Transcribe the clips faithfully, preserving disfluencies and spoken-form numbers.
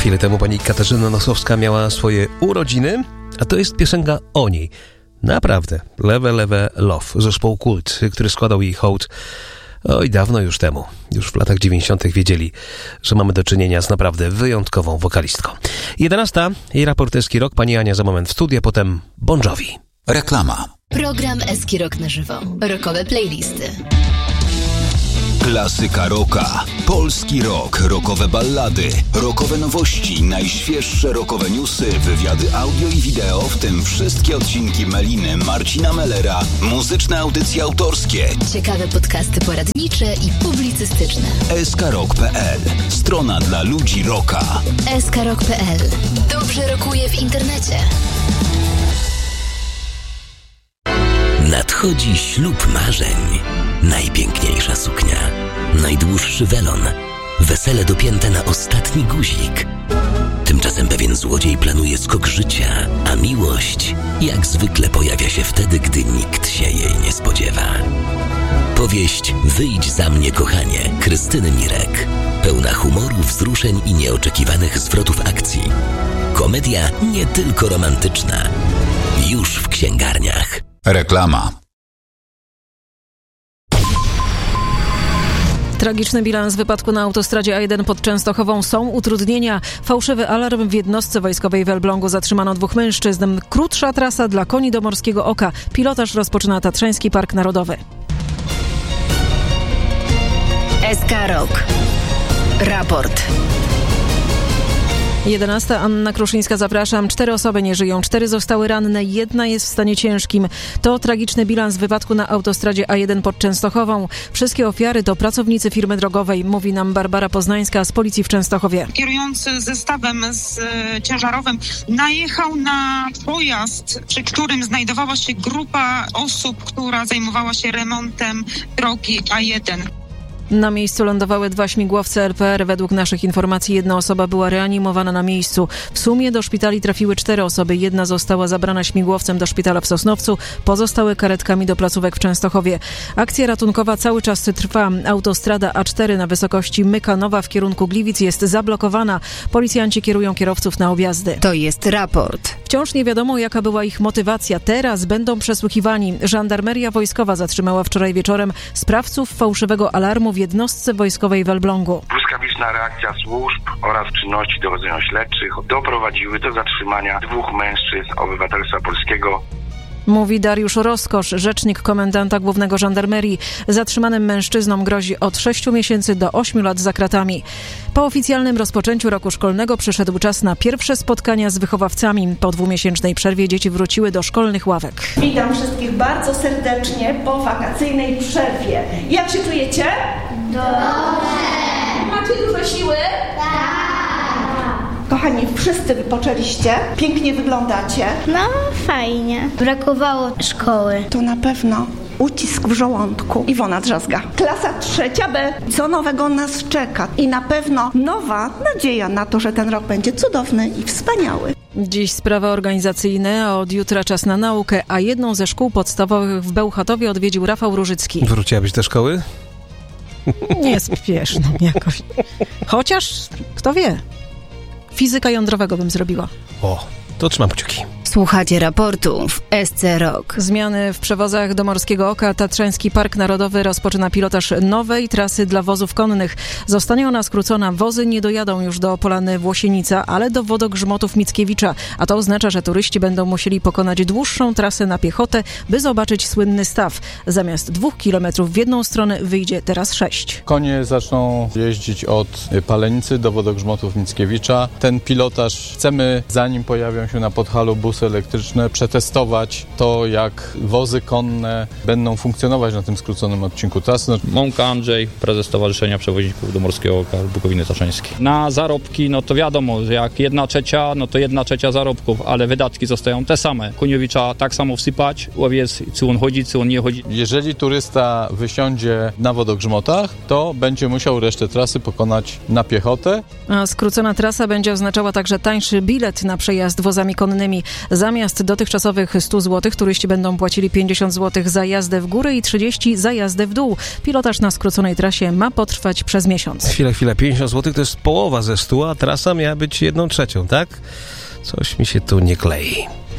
Chwilę temu pani Katarzyna Nosowska miała swoje urodziny, a to jest piosenka o niej. Naprawdę, Lewe, Lewe, Love, zespoł Kult, który składał jej hołd oj, dawno już temu. Już w latach dziewięćdziesiątych wiedzieli, że mamy do czynienia z naprawdę wyjątkową wokalistką. jedenasta i raport Eski Rock, pani Ania za moment w studiu, potem Bon Jovi. Reklama. Program Eski Rock na żywo. Rockowe playlisty. Klasyka rocka, polski rock, rockowe ballady, rockowe nowości, najświeższe rockowe newsy, wywiady audio i wideo, w tym wszystkie odcinki Meliny, Marcina Mellera, muzyczne audycje autorskie, ciekawe podcasty poradnicze i publicystyczne. eskarock kropka pe el. Strona dla ludzi rocka. eskarock kropka pe el. Dobrze rokuje w internecie. Nadchodzi ślub marzeń. Najpiękniejsza suknia, najdłuższy welon, wesele dopięte na ostatni guzik. Tymczasem pewien złodziej planuje skok życia, a miłość jak zwykle pojawia się wtedy, gdy nikt się jej nie spodziewa. Powieść Wyjdź za mnie, kochanie, Krystyny Mirek. Pełna humoru, wzruszeń i nieoczekiwanych zwrotów akcji. Komedia nie tylko romantyczna. Już w księgarniach. Reklama. Tragiczny bilans wypadku na autostradzie A jeden pod Częstochową. Są utrudnienia. Fałszywy alarm w jednostce wojskowej w Elblągu. Zatrzymano dwóch mężczyzn. Krótsza trasa dla koni do Morskiego Oka. Pilotaż rozpoczyna Tatrzański Park Narodowy. S K Rock. Raport. jedenasta. Anna Kruszyńska, zapraszam. Cztery osoby nie żyją, cztery zostały ranne, jedna jest w stanie ciężkim. To tragiczny bilans wypadku na autostradzie A jeden pod Częstochową. Wszystkie ofiary to pracownicy firmy drogowej, mówi nam Barbara Poznańska z Policji w Częstochowie. Kierujący zestawem z e, ciężarowym najechał na pojazd, przy którym znajdowała się grupa osób, która zajmowała się remontem drogi A jeden. Na miejscu lądowały dwa śmigłowce L P R. Według naszych informacji jedna osoba była reanimowana na miejscu. W sumie do szpitali trafiły cztery osoby. Jedna została zabrana śmigłowcem do szpitala w Sosnowcu, pozostałe karetkami do placówek w Częstochowie. Akcja ratunkowa cały czas trwa. Autostrada A cztery na wysokości Mykanowa w kierunku Gliwic jest zablokowana. Policjanci kierują kierowców na objazdy. To jest raport. Wciąż nie wiadomo, jaka była ich motywacja. Teraz będą przesłuchiwani. Żandarmeria wojskowa zatrzymała wczoraj wieczorem sprawców fałszywego alarmu w jednostce wojskowej w Elblągu. Błyskawiczna reakcja służb oraz czynności dochodzeniowo-śledczych doprowadziły do zatrzymania dwóch mężczyzn obywatelstwa polskiego. Mówi Dariusz Roskosz, rzecznik komendanta głównego żandarmerii. Zatrzymanym mężczyznom grozi od sześciu miesięcy do ośmiu lat za kratami. Po oficjalnym rozpoczęciu roku szkolnego przyszedł czas na pierwsze spotkania z wychowawcami. Po dwumiesięcznej przerwie dzieci wróciły do szkolnych ławek. Witam wszystkich bardzo serdecznie po wakacyjnej przerwie. Jak się czujecie? Dobrze. Macie dużo siły? Tak. Kochani, wszyscy wypoczęliście, pięknie wyglądacie. No, fajnie. Brakowało szkoły. To na pewno ucisk w żołądku. Iwona Drzazga. Klasa trzecia B. Co nowego nas czeka? I na pewno nowa nadzieja na to, że ten rok będzie cudowny i wspaniały. Dziś sprawy organizacyjne, a od jutra czas na naukę, a jedną ze szkół podstawowych w Bełchatowie odwiedził Rafał Różycki. Wróciłabyś do szkoły? Nie spiesz, no jakoś. Chociaż, kto wie, fizyka jądrowego bym zrobiła. O, to trzymam kciuki. Słuchacie raportu w S C Rock. Zmiany w przewozach do Morskiego Oka. Tatrzański Park Narodowy rozpoczyna pilotaż nowej trasy dla wozów konnych. Zostanie ona skrócona. Wozy nie dojadą już do Polany Włosienica, ale do wodogrzmotów Mickiewicza. A to oznacza, że turyści będą musieli pokonać dłuższą trasę na piechotę, by zobaczyć słynny staw. Zamiast dwóch kilometrów w jedną stronę wyjdzie teraz sześć. Konie zaczną jeździć od Palenicy do wodogrzmotów Mickiewicza. Ten pilotaż chcemy, zanim pojawią się na Podhalu busy elektryczne, przetestować to, jak wozy konne będą funkcjonować na tym skróconym odcinku trasy. Mąka Andrzej, prezes Stowarzyszenia Przewoźników do Morskiego Oka Bukowiny Tatrzańskiej. Na zarobki, no to wiadomo, że jak jedna trzecia, no to jedna trzecia zarobków, ale wydatki zostają te same. Koniowicza tak samo wsypać, łowiec, czy on chodzi, czy on nie chodzi. Jeżeli turysta wysiądzie na wodogrzmotach, to będzie musiał resztę trasy pokonać na piechotę. A skrócona trasa będzie oznaczała także tańszy bilet na przejazd wozami konnymi. Zamiast dotychczasowych stu złotych turyści będą płacili pięćdziesiąt złotych za jazdę w górę i trzydzieści za jazdę w dół. Pilotaż na skróconej trasie ma potrwać przez miesiąc. Chwila, chwila, pięćdziesiąt złotych to jest połowa ze stu, a trasa miała być jedną trzecią, tak? Coś mi się tu nie klei.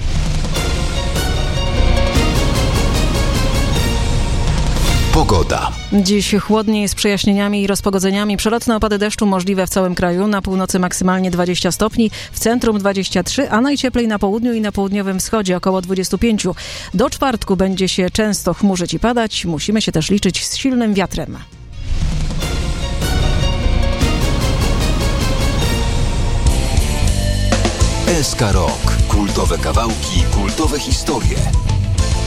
Pogoda. Dziś chłodniej z przejaśnieniami i rozpogodzeniami. Przelotne opady deszczu możliwe w całym kraju. Na północy maksymalnie dwadzieścia stopni, w centrum dwadzieścia trzy, a najcieplej na południu i na południowym wschodzie około dwadzieścia pięć. Do czwartku będzie się często chmurzyć i padać. Musimy się też liczyć z silnym wiatrem. S K Rock. Kultowe kawałki, kultowe historie.